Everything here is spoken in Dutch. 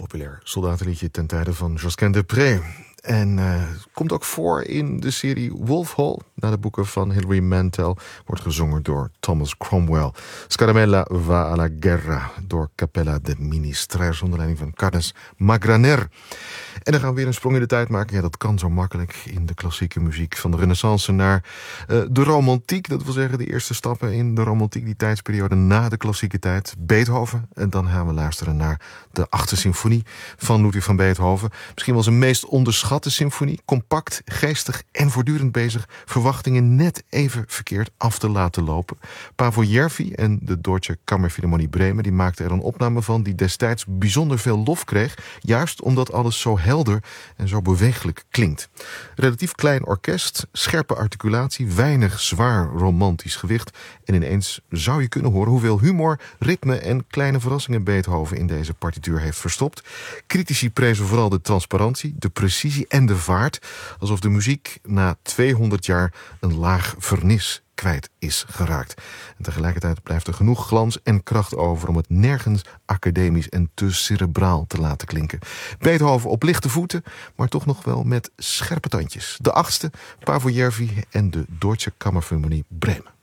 populair soldatenliedje ten tijde van Josquin des Prez. En komt ook voor in de serie Wolf Hall. Naar de boeken van Hilary Mantel. Wordt gezongen door Thomas Cromwell. Scaramella va alla guerra. Door Capella de Ministres. Onder leiding van Carnes Magraner. En dan gaan we weer een sprong in de tijd maken. Ja, dat kan zo makkelijk in de klassieke muziek. Van de Renaissance naar de romantiek. Dat wil zeggen de eerste stappen in de romantiek. Die tijdsperiode na de klassieke tijd. Beethoven. En dan gaan we luisteren naar de 8e symfonie van Ludwig van Beethoven. Misschien wel zijn meest onderschatte symfonie. Compact, geestig en voortdurend bezig verwachtingen net even verkeerd af te laten lopen. Pavo Järvi en de Deutsche Kammerphilharmonie Bremen die maakten er een opname van die destijds bijzonder veel lof kreeg. Juist omdat alles zo helder en zo bewegelijk klinkt. Relatief klein orkest, scherpe articulatie, weinig zwaar romantisch gewicht. En ineens zou je kunnen horen hoeveel humor, ritme en kleine verrassingen Beethoven in deze partituur heeft verstopt. Critici prezen vooral de transparantie, de precisie en de vaart. Alsof de muziek na 200 jaar een laag vernis kwijt is geraakt. En tegelijkertijd blijft er genoeg glans en kracht over om het nergens academisch en te cerebraal te laten klinken. Beethoven op lichte voeten, maar toch nog wel met scherpe tandjes. De 8e, Pavo Järvi en de Deutsche Kammerphilharmonie Bremen.